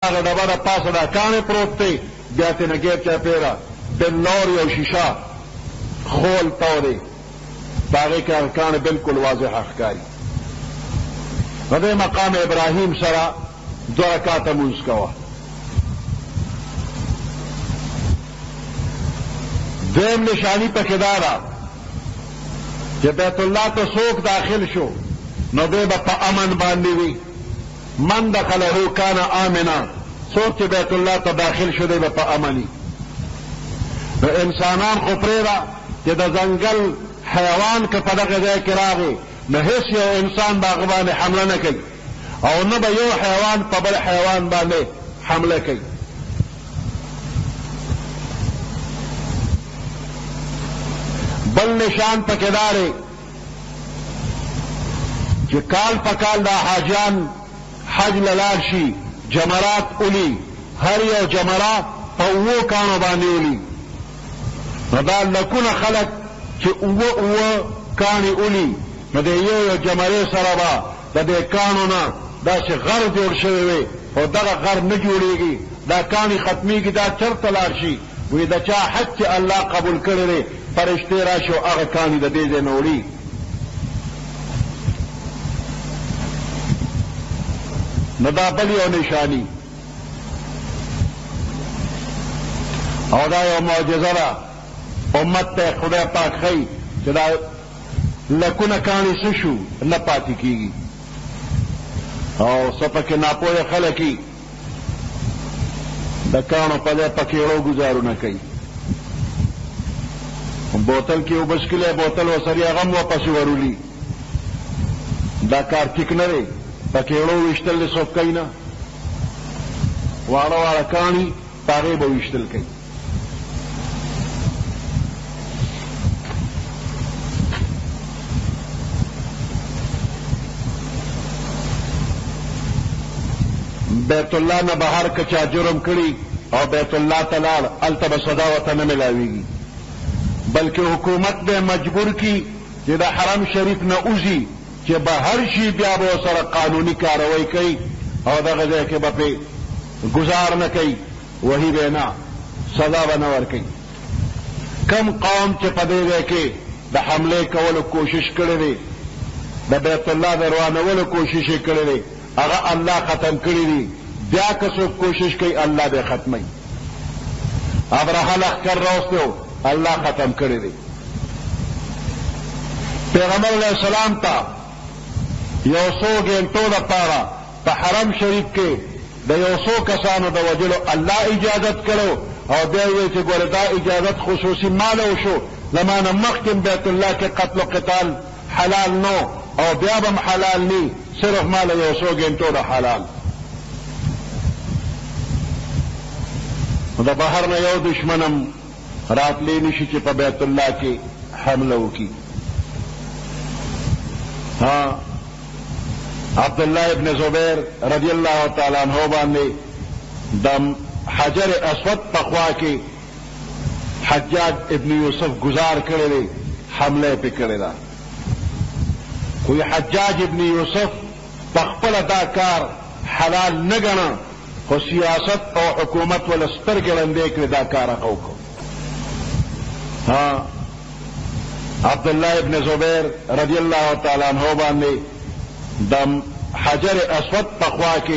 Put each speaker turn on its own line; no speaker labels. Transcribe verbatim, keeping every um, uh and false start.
هغه ډبه د پاسه دا کاڼې پروت دی بیا ترې نه ګیر چاپېره بالنور یو شیشه خول تو دی په هغې کې هغه کاڼې بلکل واضحه ښکاري په دې مقام ابراهیم سره دوه رکاته مونځ کوه دویم نشانی پکې دا ده چې بیت الله ته څوک داخل شو نو دی به په امن باندې وي من دخله کان آمنا څوک چې بیت الله ته داخل شو دی به په امني نو انسانان خو پرېږده چې د ځنګل حیوان که په دغه ځای کې راغی نو هیڅ یو انسان به هغه باندې حمله نه کوي او نه به یو حیوان په بل حیوان باندې حمله کوي بل نشان پکې دا دی چې کال په کال دا حاجیان حج للاړ شي جمرات اولی هر یو جمرات په اوو کانو باندې اولی نو دا لکونه خلک چې اوه اوه کاڼي اولی نو د یو یو جمرې سره به د دې کانو نه داسې غر جوړ شوی وي او دغه غر نه جوړېږي دا کاڼي ختمېږي دا چرته لاړ شي وایي د چا حج چې الله قبول کړی دی فرشتې راشي او هغه کاڼي د دې ځای نه وړي نو دا بل یو نشانی او دا یو معجزه ده امت ته خدای پاک ښیي چې دا لکونه کاڼي څه شو نه پاتې کېږي او څه پکې ناپوهه خلک یي د کاڼو په ځای په کېړو ګزارونه کوي بوتل کې اوبه څښلې بوتل ورسرې هغه هم واپس ورولي دا کار ټیک نه دی په کېړو ویشتل دې څوک کوي نه واړه واړه کاڼي په هغې به ویشتل کوي بیت الله نه بهر که چا جرم کړي او بیت الله ته لاړ هلته به سزا ورته نه میلاویږي بلکې حکومت به مجبور کی چې د حرم شریف نه اوځي چې بهر شي بیا به ورسره قانوني کاروی کوي او دغه ځای کې به پرې ګزار نه کوي وهي به نه سزا به نه ورکوي کم قوم چې په دې ځای کې د حملې کولو کوشش کړی دی د بیت الله د روانولو کوشش یې کړی دی هغه الله ختم کړی دی بیا که څوک کوشش کوي الله به ختموي ابرهه لښکر راوستی الله ختم کړی دی پیغمبر علیہ السلام ته یو څو ګنټو دپاره په حرم شریف کې د یو څو کسانو د وجلو الله اجازت کړو او بیا یې چې ګوره دا اجازت خصوصي مال وشو زمانه مخکې بیت الله کې قتل و قتال حلال نو او بیا به حلال نی صرف مال یو څو ګنټو د حلال د بهر نه یو دشمنم راتلی نشي چې په بیت الله کې حمله وکړي ها عبدالله ابن زبیر رضی الله تعالی عنہ باندې د حجر اسود په خوا کې حجاج ابن یوسف گزار کړی دی حمله پې کړې ده خو حجاج ابن یوسف په خپله دا کار حلال نه ګڼه خو سیاست او حکومت ول سترګې ړندې کړې دا کار هغه وکړو ها عبدالله ابن زبیر رضی الله تعالی عنہ باندې د حجر اسود په خوا کې